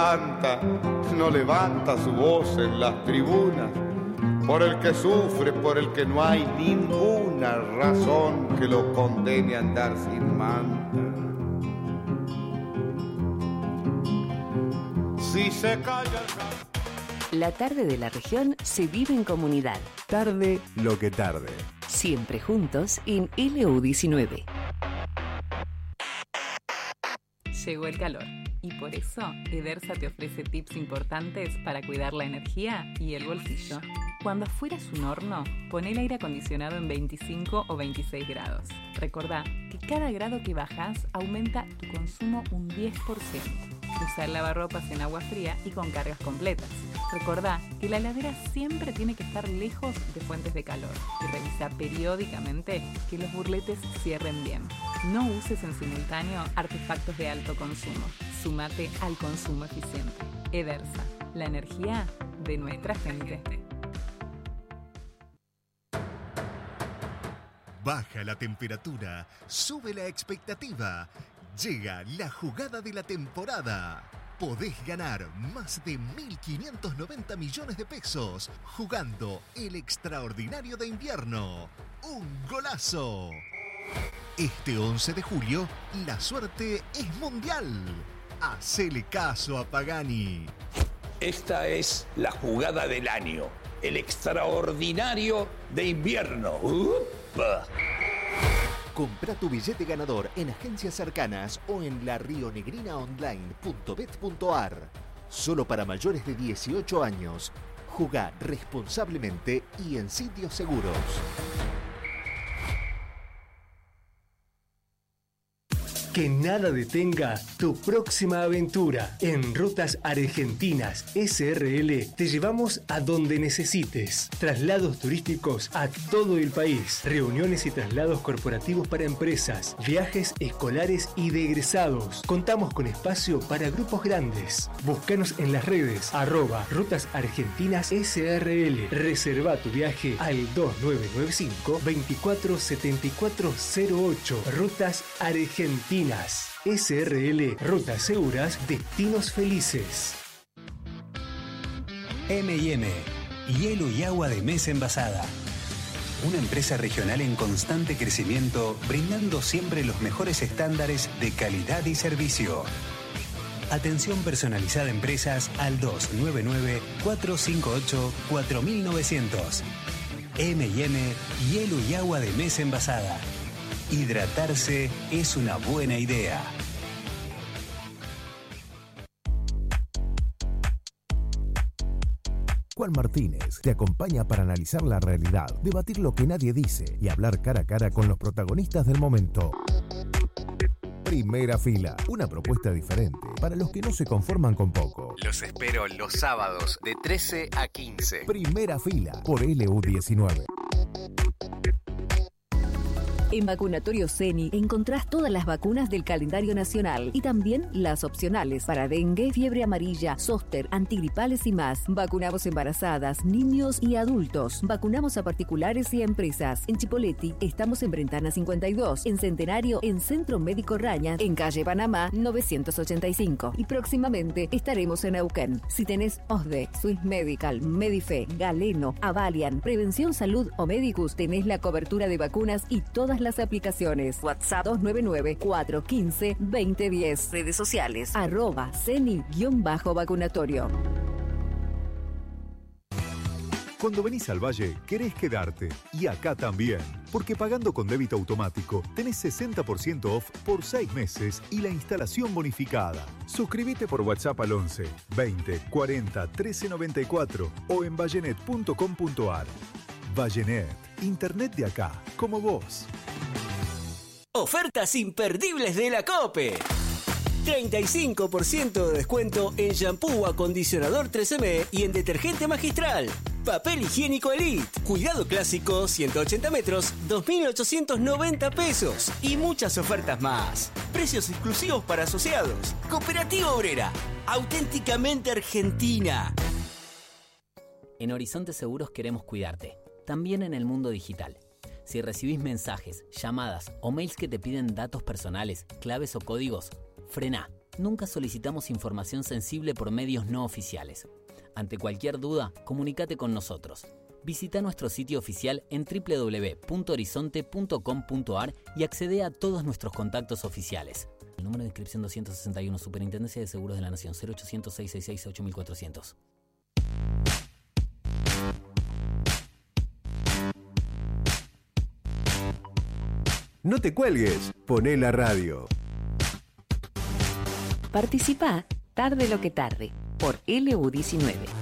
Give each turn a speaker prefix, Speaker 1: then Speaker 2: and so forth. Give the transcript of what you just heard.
Speaker 1: No levanta su voz en las tribunas, por el que sufre, por el que no hay ninguna razón que lo condene a andar sin manta. Si se calla
Speaker 2: La tarde de la región se vive en comunidad.
Speaker 3: Tarde lo que tarde.
Speaker 2: Siempre juntos en LU19.
Speaker 4: Llegó el calor y por eso Edersa te ofrece tips importantes para cuidar la energía y el bolsillo. Cuando afuera es un horno, pon el aire acondicionado en 25 o 26 grados. Recordá que cada grado que bajas aumenta tu consumo un 10%. Usa el lavarropas en agua fría y con cargas completas. Recordá que la heladera siempre tiene que estar lejos de fuentes de calor y revisa periódicamente que los burletes cierren bien. No uses en simultáneo artefactos de alto consumo. Súmate al consumo eficiente. Edersa, la energía de nuestra gente.
Speaker 5: Baja la temperatura, sube la expectativa. Llega la jugada de la temporada. Podés ganar más de 1.590 millones de pesos jugando el extraordinario de invierno. ¡Un golazo! Este 11 de julio, la suerte es mundial. Hacele caso a Pagani.
Speaker 6: Esta es la jugada del año. El extraordinario de invierno. ¡Upa!
Speaker 7: Comprá tu billete ganador en agencias cercanas o en larionegrinaonline.bet.ar. Solo para mayores de 18 años. Jugá responsablemente y en sitios seguros.
Speaker 8: Que nada detenga tu próxima aventura. En Rutas Argentinas SRL te llevamos a donde necesites. Traslados turísticos a todo el país. Reuniones y traslados corporativos para empresas. Viajes escolares y de egresados. Contamos con espacio para grupos grandes. Búscanos en las redes @Rutas Argentinas SRL. Reserva tu viaje al 2995 247408. Rutas Argentinas SRL, Rutas Seguras, Destinos Felices.
Speaker 9: M&M, hielo y agua de mesa envasada. Una empresa regional en constante crecimiento, brindando siempre los mejores estándares de calidad y servicio. Atención personalizada a empresas al 299-458-4900. M&M, hielo y agua de mesa envasada. Hidratarse es una buena idea.
Speaker 3: Juan Martínez te acompaña para analizar la realidad, debatir lo que nadie dice y hablar cara a cara con los protagonistas del momento. Primera Fila, una propuesta diferente para los que no se conforman con poco.
Speaker 10: Los espero los sábados de 13 a 15.
Speaker 3: Primera Fila por LU19.
Speaker 2: En Vacunatorio CENI encontrás todas las vacunas del calendario nacional y también las opcionales para dengue, fiebre amarilla, zóster, antigripales y más. Vacunamos embarazadas, niños y adultos. Vacunamos a particulares y a empresas. En Chipoleti estamos en Brentana 52, en Centenario en Centro Médico Raña, en calle Panamá 985 y próximamente estaremos en Neuquén. Si tenés OSDE, Swiss Medical, Medife, Galeno, Avalian, Prevención Salud o Medicus, tenés la cobertura de vacunas y todas las aplicaciones. WhatsApp 299-415-2010. Redes sociales @CENI_vacunatorio.
Speaker 11: Cuando venís al Valle, querés quedarte. Y acá también. Porque pagando con débito automático, tenés 60% off por 6 meses y la instalación bonificada. Suscríbete por WhatsApp al 11 20 40 13 94 o en vallenet.com.ar. Vallenet, internet de acá, como vos.
Speaker 12: Ofertas imperdibles de la COPE. 35% de descuento en shampoo acondicionador 3M y en detergente magistral. Papel higiénico Elite. Cuidado clásico 180 metros, 2.890 pesos. Y muchas ofertas más. Precios exclusivos para asociados. Cooperativa Obrera. Auténticamente argentina.
Speaker 13: En Horizonte Seguros queremos cuidarte. También en el mundo digital. Si recibís mensajes, llamadas o mails que te piden datos personales, claves o códigos, frená. Nunca solicitamos información sensible por medios no oficiales. Ante cualquier duda, comunícate con nosotros. Visita nuestro sitio oficial en www.horizonte.com.ar y accede a todos nuestros contactos oficiales. El número de inscripción 261, Superintendencia de Seguros de la Nación, 0800-666-8400.
Speaker 14: No te cuelgues, poné la radio.
Speaker 2: Participa Tarde lo que tarde por LU19.